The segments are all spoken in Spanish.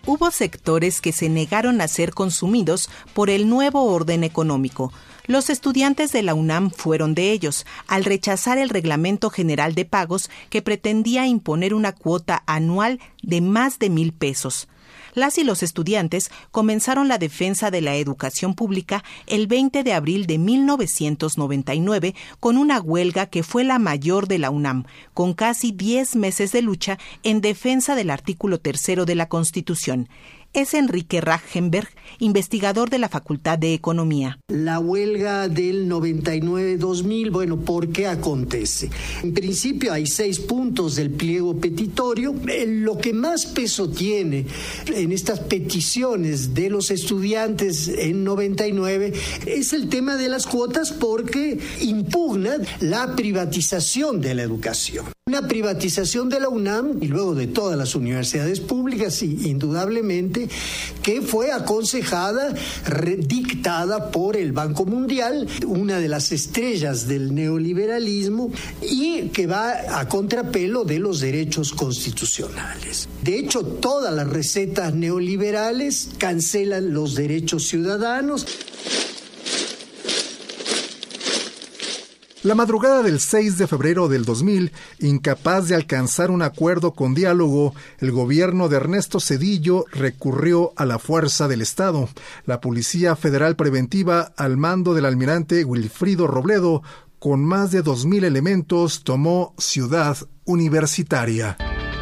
Hubo sectores que se negaron a ser consumidos por el nuevo orden económico. Los estudiantes de la UNAM fueron de ellos, al rechazar el Reglamento General de Pagos que pretendía imponer una cuota anual de más de 1,000 pesos. Las y los estudiantes comenzaron la defensa de la educación pública el 20 de abril de 1999 con una huelga que fue la mayor de la UNAM, con casi 10 meses de lucha en defensa del artículo 3 de la Constitución. Es Enrique Rajhenberg, investigador de la Facultad de Economía. La huelga del 99-2000, bueno, ¿por qué acontece? En principio hay 6 puntos del pliego petitorio. Lo que más peso tiene en estas peticiones de los estudiantes en 99 es el tema de las cuotas, porque impugna la privatización de la educación. Una privatización de la UNAM y luego de todas las universidades públicas, indudablemente, que fue aconsejada, dictada por el Banco Mundial, una de las estrellas del neoliberalismo, y que va a contrapelo de los derechos constitucionales. De hecho, todas las recetas neoliberales cancelan los derechos ciudadanos. La madrugada del 6 de febrero del 2000, incapaz de alcanzar un acuerdo con diálogo, el gobierno de Ernesto Zedillo recurrió a la fuerza del Estado. La Policía Federal Preventiva, al mando del almirante Wilfrido Robledo, con más de 2,000 elementos, tomó Ciudad Universitaria.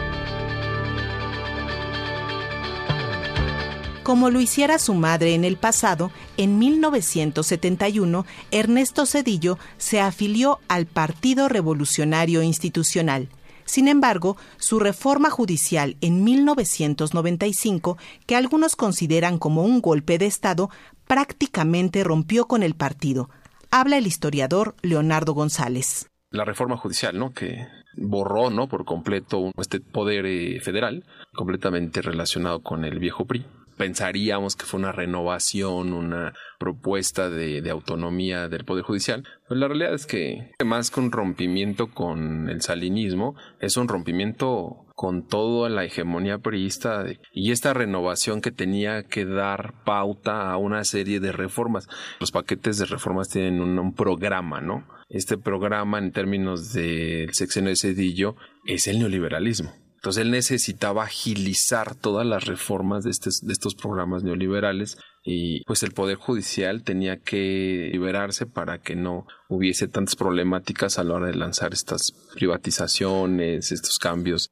Como lo hiciera su madre en el pasado, en 1971, Ernesto Zedillo se afilió al Partido Revolucionario Institucional. Sin embargo, su reforma judicial en 1995, que algunos consideran como un golpe de Estado, prácticamente rompió con el partido. Habla el historiador Leonardo González. La reforma judicial, ¿no?, que borró, ¿no?, por completo este poder federal, completamente relacionado con el viejo PRI. Pensaríamos que fue una renovación, una propuesta de autonomía del Poder Judicial, pero la realidad es que más que un rompimiento con el salinismo, es un rompimiento con toda la hegemonía priista y esta renovación que tenía que dar pauta a una serie de reformas. Los paquetes de reformas tienen un programa, ¿no? Este programa, en términos del sexenio de Zedillo, es el neoliberalismo. Entonces él necesitaba agilizar todas las reformas de estos programas neoliberales y pues el Poder Judicial tenía que liberarse para que no hubiese tantas problemáticas a la hora de lanzar estas privatizaciones, estos cambios.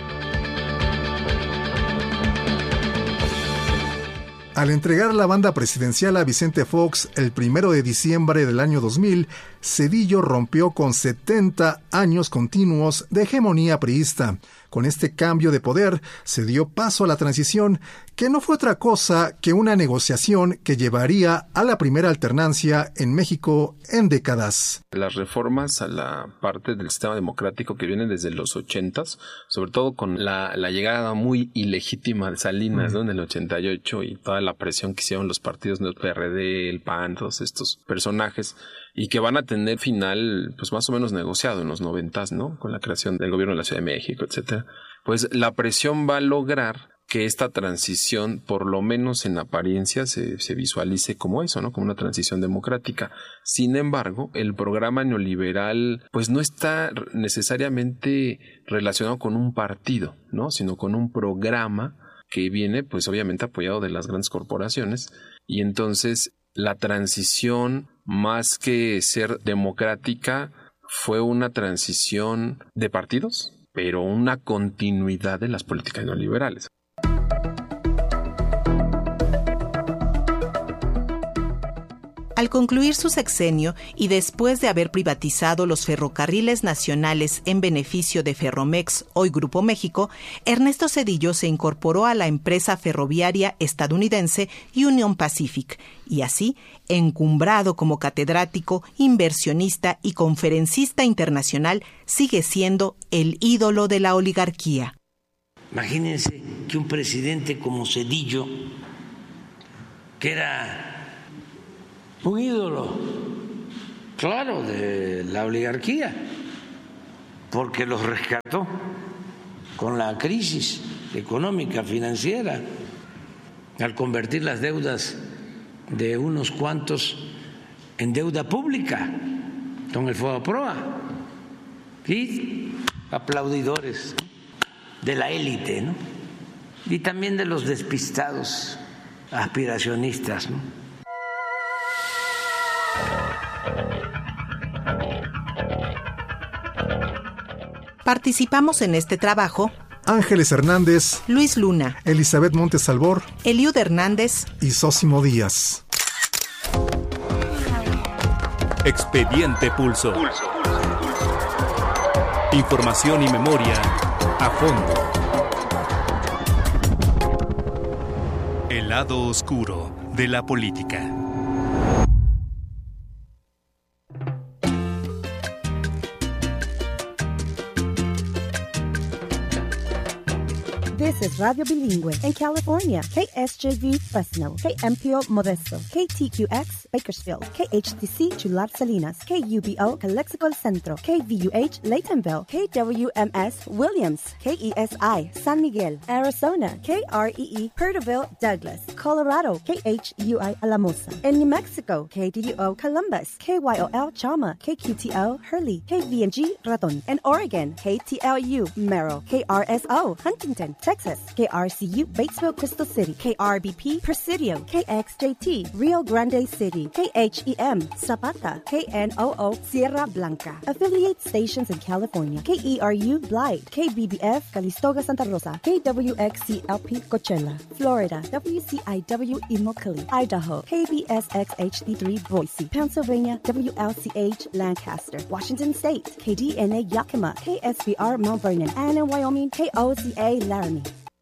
Al entregar la banda presidencial a Vicente Fox el 1 de diciembre del año 2000, Zedillo rompió con 70 años continuos de hegemonía priista. Con este cambio de poder se dio paso a la transición, que no fue otra cosa que una negociación que llevaría a la primera alternancia en México en décadas. Las reformas a la parte del sistema democrático que vienen desde los 80s, sobre todo con la llegada muy ilegítima de Salinas, ¿no?, en el 88, y toda la presión que hicieron los partidos del PRD, el PAN, todos estos personajes, y que van a tener final pues más o menos negociado en los 90s, ¿no?, con la creación del gobierno de la Ciudad de México, etcétera. Pues la presión va a lograr que esta transición, por lo menos en apariencia, se visualice como eso, ¿no?, como una transición democrática. Sin embargo, el programa neoliberal pues no está necesariamente relacionado con un partido, ¿no?, sino con un programa que viene pues obviamente apoyado de las grandes corporaciones, y entonces la transición, más que ser democrática, fue una transición de partidos, pero una continuidad de las políticas neoliberales. Al concluir su sexenio y después de haber privatizado los ferrocarriles nacionales en beneficio de Ferromex, hoy Grupo México, Ernesto Zedillo se incorporó a la empresa ferroviaria estadounidense Union Pacific y así, encumbrado como catedrático, inversionista y conferencista internacional, sigue siendo el ídolo de la oligarquía. Imagínense que un presidente como Zedillo, que era un ídolo, claro, de la oligarquía, porque los rescató con la crisis económica, financiera, al convertir las deudas de unos cuantos en deuda pública con el FOBAPROA y aplaudidores de la élite, ¿no? Y también de los despistados aspiracionistas, ¿no? Participamos en este trabajo Ángeles Hernández, Luis Luna, Elizabeth Montes Albor, Eliud Hernández y Sósimo Díaz. Expediente Pulso. Información y memoria a fondo. El lado oscuro de la política. This is Radio Bilingüe in California. KSJV Fresno, KMPO Modesto, KTQX Bakersfield, KHTC Chular Salinas, KUBO Calexico Centro, KVUH Laytonville, KWMS Williams, KESI San Miguel, Arizona, KREE Perterville Douglas, Colorado, KHUI Alamosa. In New Mexico, KDUO Columbus, KYOL Chama, KQTO Hurley, KVNG Raton. In Oregon, KTLU Merrill, KRSO Huntington, Texas, KRCU Batesville Crystal City, KRBP Presidio, KXJT Rio Grande City, KHEM Zapata, KNOO Sierra Blanca. Affiliate stations in California: KERU Blythe, KBBF Calistoga Santa Rosa, KWXCLP Coachella, Florida, WCIW Immokalee, Idaho, KBSXHD3 Boise, Pennsylvania, WLCH Lancaster, Washington State, KDNA Yakima, KSBR Mount Vernon, and in Wyoming, KOCA Laramie.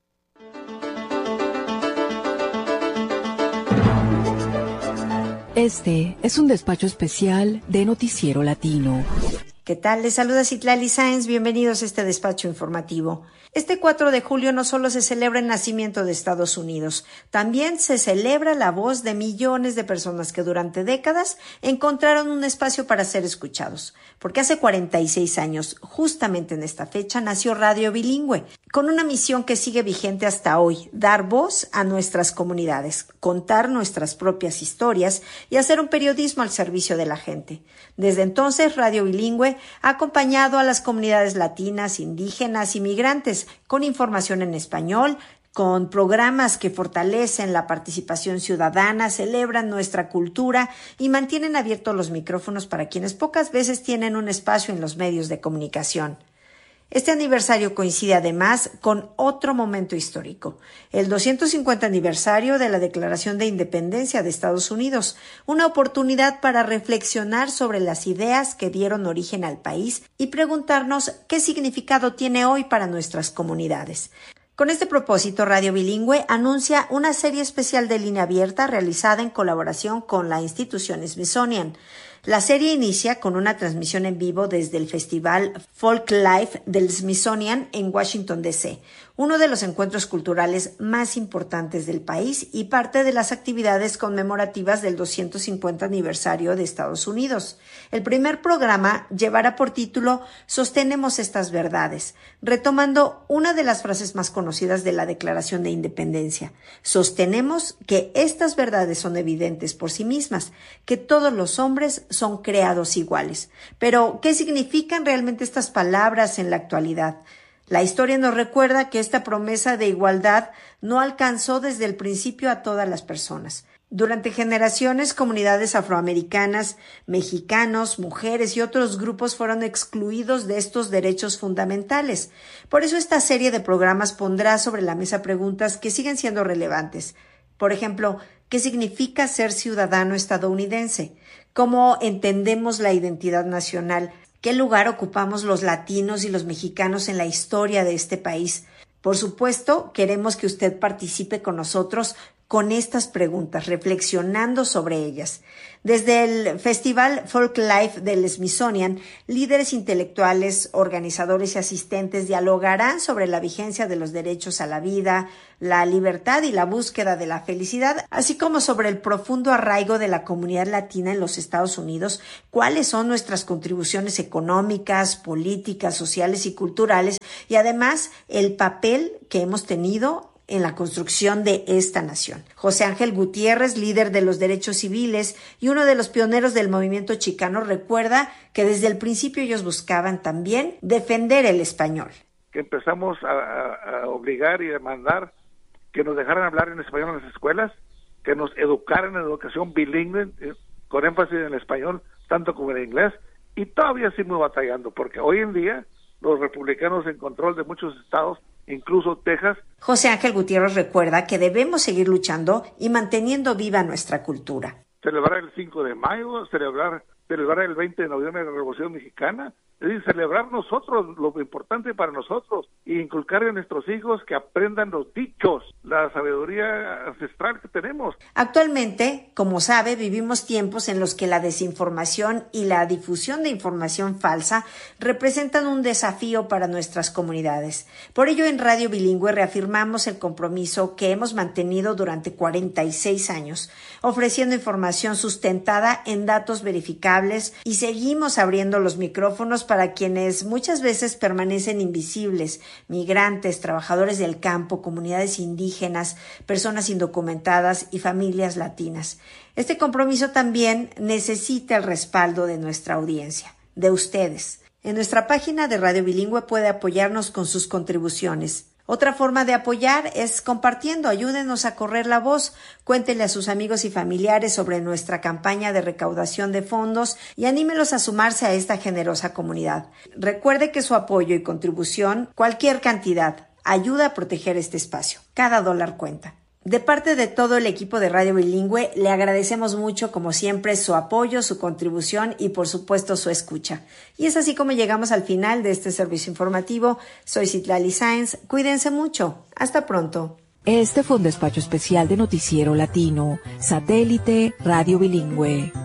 Este es un despacho especial de Noticiero Latino. ¿Qué tal? Les saluda Citlali Sáenz. Bienvenidos a este despacho informativo. Este 4 de julio no solo se celebra el nacimiento de Estados Unidos, también se celebra la voz de millones de personas que durante décadas encontraron un espacio para ser escuchados. Porque hace 46 años, justamente en esta fecha, nació Radio Bilingüe, con una misión que sigue vigente hasta hoy: dar voz a nuestras comunidades, contar nuestras propias historias y hacer un periodismo al servicio de la gente. Desde entonces, Radio Bilingüe ha acompañado a las comunidades latinas, indígenas y migrantes con información en español, con programas que fortalecen la participación ciudadana, celebran nuestra cultura y mantienen abiertos los micrófonos para quienes pocas veces tienen un espacio en los medios de comunicación. Este aniversario coincide además con otro momento histórico, el 250 aniversario de la Declaración de Independencia de Estados Unidos, una oportunidad para reflexionar sobre las ideas que dieron origen al país y preguntarnos qué significado tiene hoy para nuestras comunidades. Con este propósito, Radio Bilingüe anuncia una serie especial de línea abierta realizada en colaboración con la institución Smithsonian. La serie inicia con una transmisión en vivo desde el Festival Folk Life del Smithsonian en Washington, D.C., uno de los encuentros culturales más importantes del país y parte de las actividades conmemorativas del 250 aniversario de Estados Unidos. El primer programa llevará por título Sostenemos estas verdades, retomando una de las frases más conocidas de la Declaración de Independencia. Sostenemos que estas verdades son evidentes por sí mismas, que todos los hombres son creados iguales. Pero, ¿qué significan realmente estas palabras en la actualidad? La historia nos recuerda que esta promesa de igualdad no alcanzó desde el principio a todas las personas. Durante generaciones, comunidades afroamericanas, mexicanos, mujeres y otros grupos fueron excluidos de estos derechos fundamentales. Por eso esta serie de programas pondrá sobre la mesa preguntas que siguen siendo relevantes. Por ejemplo, ¿qué significa ser ciudadano estadounidense? ¿Cómo entendemos la identidad nacional? ¿Qué lugar ocupamos los latinos y los mexicanos en la historia de este país? Por supuesto, queremos que usted participe con nosotros con estas preguntas, reflexionando sobre ellas. Desde el Festival Folk Life del Smithsonian, líderes intelectuales, organizadores y asistentes dialogarán sobre la vigencia de los derechos a la vida, la libertad y la búsqueda de la felicidad, así como sobre el profundo arraigo de la comunidad latina en los Estados Unidos, cuáles son nuestras contribuciones económicas, políticas, sociales y culturales, y además el papel que hemos tenido en la construcción de esta nación. José Ángel Gutiérrez, líder de los derechos civiles y uno de los pioneros del movimiento chicano, recuerda que desde el principio ellos buscaban también defender el español. Que empezamos a obligar y demandar que nos dejaran hablar en español en las escuelas, que nos educaran en educación bilingüe, con énfasis en el español, tanto como en el inglés, y todavía seguimos batallando, porque hoy en día los republicanos en control de muchos estados, incluso Texas. José Ángel Gutiérrez recuerda que debemos seguir luchando y manteniendo viva nuestra cultura. Celebrar el 5 de mayo, celebrar el 20 de noviembre de la Revolución Mexicana, es decir, celebrar nosotros lo importante para nosotros y inculcar a nuestros hijos que aprendan los dichos, la sabiduría ancestral que tenemos. Actualmente, como sabe, vivimos tiempos en los que la desinformación y la difusión de información falsa representan un desafío para nuestras comunidades. Por ello, en Radio Bilingüe reafirmamos el compromiso que hemos mantenido durante 46 años, ofreciendo información sustentada en datos verificables, y seguimos abriendo los micrófonos para quienes muchas veces permanecen invisibles: migrantes, trabajadores del campo, comunidades indígenas, personas indocumentadas y familias latinas. Este compromiso también necesita el respaldo de nuestra audiencia, de ustedes. En nuestra página de Radio Bilingüe puede apoyarnos con sus contribuciones. Otra forma de apoyar es compartiendo. Ayúdenos a correr la voz. Cuéntenle a sus amigos y familiares sobre nuestra campaña de recaudación de fondos y anímelos a sumarse a esta generosa comunidad. Recuerde que su apoyo y contribución, cualquier cantidad, ayuda a proteger este espacio. Cada dólar cuenta. De parte de todo el equipo de Radio Bilingüe, le agradecemos mucho, como siempre, su apoyo, su contribución y, por supuesto, su escucha. Y es así como llegamos al final de este servicio informativo. Soy Citlali Sáenz. Cuídense mucho. Hasta pronto. Este fue un despacho especial de Noticiero Latino, Satélite Radio Bilingüe.